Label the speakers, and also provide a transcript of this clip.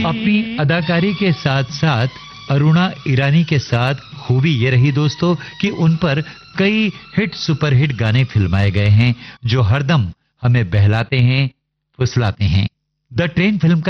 Speaker 1: अपनी अदाकारी के साथ साथ अरुणा ईरानी के साथ खूबी ये रही दोस्तों कि उन पर कई हिट सुपरहिट गाने फिल्माए गए हैं जो हरदम हमें बहलाते हैं, फुसलाते हैं। द ट्रेन फिल्म का